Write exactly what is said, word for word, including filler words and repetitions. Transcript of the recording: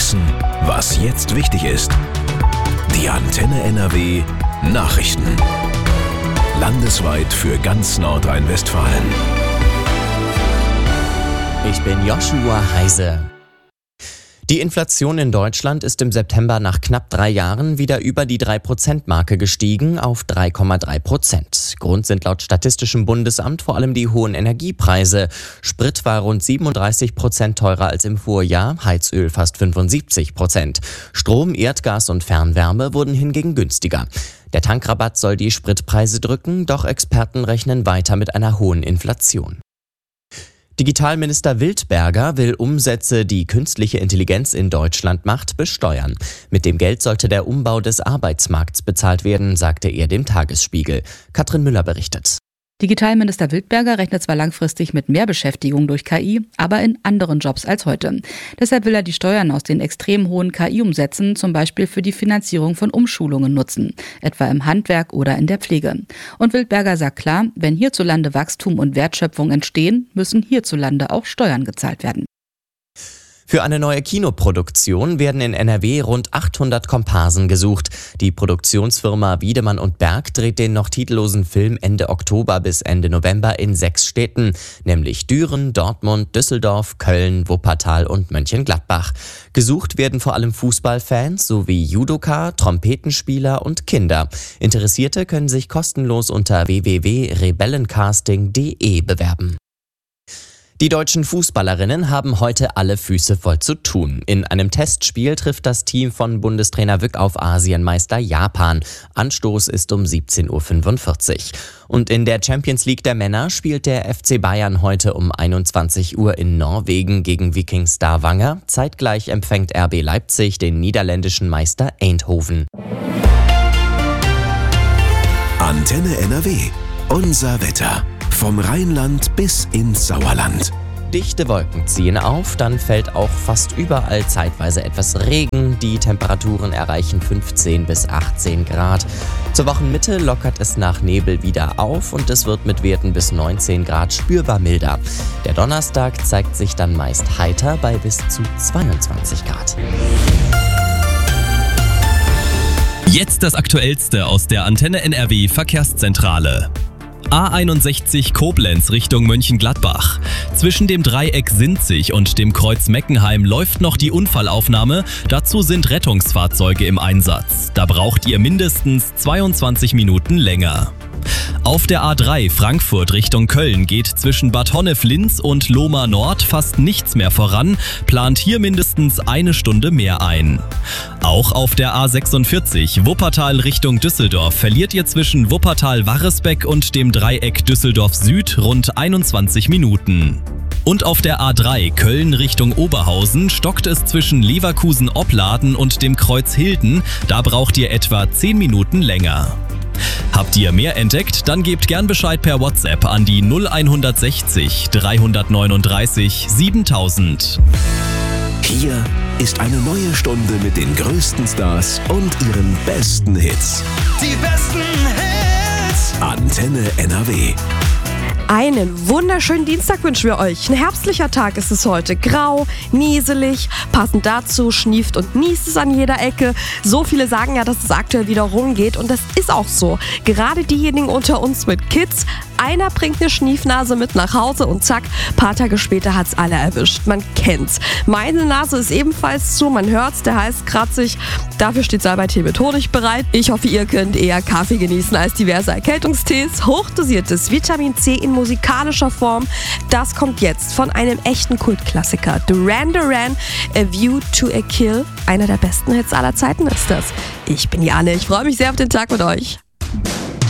Wissen, was jetzt wichtig ist. Die Antenne N R W Nachrichten. Landesweit für ganz Nordrhein-Westfalen. Ich bin Joshua Heise. Die Inflation in Deutschland ist im September nach knapp drei Jahren wieder über die drei Prozent Marke gestiegen auf drei Komma drei Prozent. Grund sind laut Statistischem Bundesamt vor allem die hohen Energiepreise. Sprit war rund siebenunddreißig Prozent teurer als im Vorjahr, Heizöl fast fünfundsiebzig Prozent. Strom, Erdgas und Fernwärme wurden hingegen günstiger. Der Tankrabatt soll die Spritpreise drücken, doch Experten rechnen weiter mit einer hohen Inflation. Digitalminister Wildberger will Umsätze, die künstliche Intelligenz in Deutschland macht, besteuern. Mit dem Geld sollte der Umbau des Arbeitsmarkts bezahlt werden, sagte er dem Tagesspiegel. Katrin Müller berichtet. Digitalminister Wildberger rechnet zwar langfristig mit mehr Beschäftigung durch K I, aber in anderen Jobs als heute. Deshalb will er die Steuern aus den extrem hohen K I-Umsätzen zum Beispiel für die Finanzierung von Umschulungen nutzen, etwa im Handwerk oder in der Pflege. Und Wildberger sagt klar, wenn hierzulande Wachstum und Wertschöpfung entstehen, müssen hierzulande auch Steuern gezahlt werden. Für eine neue Kinoproduktion werden in N R W rund achthundert Komparsen gesucht. Die Produktionsfirma Wiedemann und Berg dreht den noch titellosen Film Ende Oktober bis Ende November in sechs Städten, nämlich Düren, Dortmund, Düsseldorf, Köln, Wuppertal und Mönchengladbach. Gesucht werden vor allem Fußballfans sowie Judoka, Trompetenspieler und Kinder. Interessierte können sich kostenlos unter w w w punkt rebellencasting punkt d e bewerben. Die deutschen Fußballerinnen haben heute alle Füße voll zu tun. In einem Testspiel trifft das Team von Bundestrainer Wück auf Asienmeister Japan. Anstoß ist um siebzehn Uhr fünfundvierzig. Und in der Champions League der Männer spielt der F C Bayern heute um einundzwanzig Uhr in Norwegen gegen Viking Stavanger. Zeitgleich empfängt R B Leipzig den niederländischen Meister Eindhoven. Antenne N R W. Unser Wetter. Vom Rheinland bis ins Sauerland. Dichte Wolken ziehen auf, dann fällt auch fast überall zeitweise etwas Regen. Die Temperaturen erreichen fünfzehn bis achtzehn Grad. Zur Wochenmitte lockert es nach Nebel wieder auf und es wird mit Werten bis neunzehn Grad spürbar milder. Der Donnerstag zeigt sich dann meist heiter bei bis zu zweiundzwanzig Grad. Jetzt das Aktuellste aus der Antenne N R W Verkehrszentrale. A einundsechzig Koblenz Richtung Mönchengladbach. Zwischen dem Dreieck Sinzig und dem Kreuz Meckenheim läuft noch die Unfallaufnahme. Dazu sind Rettungsfahrzeuge im Einsatz. Da braucht ihr mindestens zweiundzwanzig Minuten länger. Auf der A drei Frankfurt Richtung Köln geht zwischen Bad Honnef-Linz und Lohmar Nord fast nichts mehr voran, plant hier mindestens eine Stunde mehr ein. Auch auf der A sechsundvierzig Wuppertal Richtung Düsseldorf verliert ihr zwischen Wuppertal-Warresbeck und dem Dreieck Düsseldorf Süd rund einundzwanzig Minuten. Und auf der A drei Köln Richtung Oberhausen stockt es zwischen Leverkusen-Opladen und dem Kreuz Hilden, da braucht ihr etwa zehn Minuten länger. Habt ihr mehr entdeckt? Dann gebt gern Bescheid per WhatsApp an die null sechzig dreihundertneununddreißig siebentausend. Hier ist eine neue Stunde mit den größten Stars und ihren besten Hits. Die besten Hits! Antenne N R W. Einen wunderschönen Dienstag wünschen wir euch. Ein herbstlicher Tag ist es heute. Grau, nieselig, passend dazu schnieft und niest es an jeder Ecke. So viele sagen ja, dass es aktuell wieder rumgeht und das ist auch so. Gerade diejenigen unter uns mit Kids, einer bringt eine Schniefnase mit nach Hause und zack, paar Tage später hat's alle erwischt. Man kennt's. Meine Nase ist ebenfalls zu, man hört's, der heißt kratzig. Dafür steht Salbei-Tee mit Honig bereit. Ich hoffe, ihr könnt eher Kaffee genießen als diverse Erkältungstees. Hochdosiertes Vitamin C in musikalischer Form, das kommt jetzt von einem echten Kultklassiker. Duran Duran, A View to a Kill. Einer der besten Hits aller Zeiten ist das. Ich bin Jane, ich freue mich sehr auf den Tag mit euch.